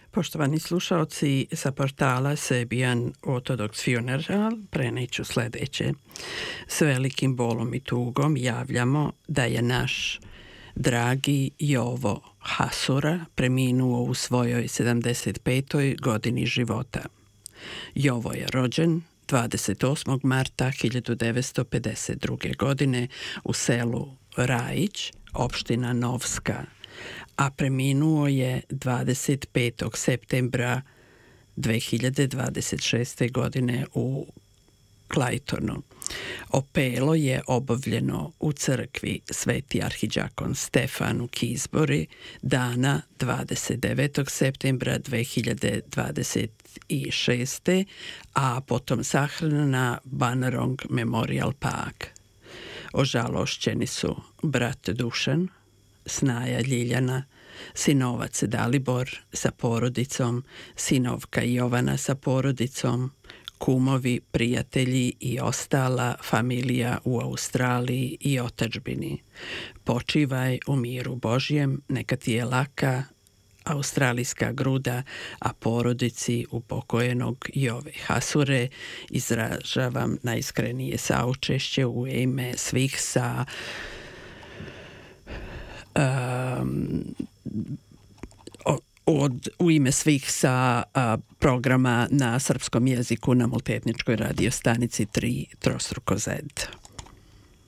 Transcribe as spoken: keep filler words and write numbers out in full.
Poštovani slušalci, sa portala Serbian Orthodox Funeral preneću sljedeće. S velikim bolom i tugom javljamo da je naš dragi Jovo Hasura preminuo u svojoj sedamdeset petoj godini života. Jovo je rođen dvadeset osmog marta hiljadu devetsto pedeset druge. godine u selu Rajić, opština Novska, a preminuo je dvadeset petog septembra dve hiljade dvadeset šeste. godine u Claytonu. Opelo je obavljeno u crkvi Sveti arhidžakon Stefan u Kizbori dana dvadeset devetog septembra dve hiljade dvadeset šeste. a potom sahrana na Banarong Memorial Park. Ožalošćeni su brat Dušan, snaja Ljiljana, sinovac Dalibor sa porodicom, sinovka Jovana sa porodicom, kumovi, prijatelji i ostala familija u Australiji i otadžbini. Počivaj u miru Božjem, neka ti je laka australijska gruda, a porodici upokojenog Jove Hasure izražavam najiskrenije saučešće u ime svih sa um, Od, u ime svih sa a, programa na srpskom jeziku na multietničkoj radio stanici tri Trostruko Z.